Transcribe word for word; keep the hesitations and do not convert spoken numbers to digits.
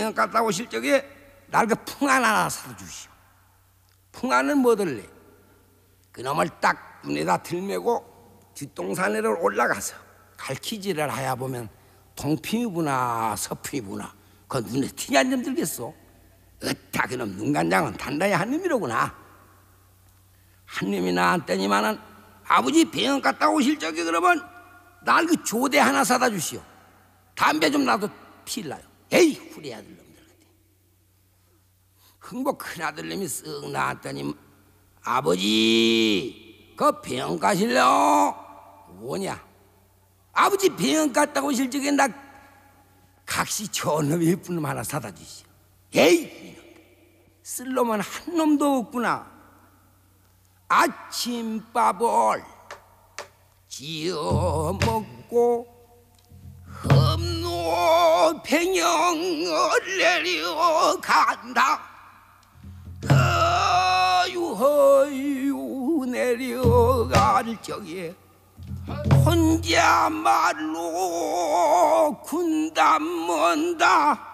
병원 갔다 오실 적에 날 그 풍안 하나 사다 주시오. 풍안은 뭐들래? 그놈을 딱 눈에다 들매고 뒷동산으로 올라가서 갈퀴질을 하야 보면 동피부나 서피부나 그 눈에 티 한 점 들겠소? 으따 그놈 눈간장은 단단히 한 놈이로구나. 한 놈이 나한테니만은 아버지 병원 갔다 오실 적에 그러면 날 그 조대 하나 사다 주시오. 담배 좀 나도 필라요. 에이 후리 아들 놈들 같아. 흥복 큰 아들님이 쓱 나왔더니 아버지 그 병원 가실래요? 뭐냐? 아버지 병원 갔다 오실 적에 나 각시 좋은 놈 예쁜 놈 하나 사다 주시오. 에이 이놈 쓸 놈은 한 놈도 없구나. 아침밥을 지어 먹고 험로 병영을 내려간다. 허유 허유 내려갈 적에 혼자 말로 군담 먼다.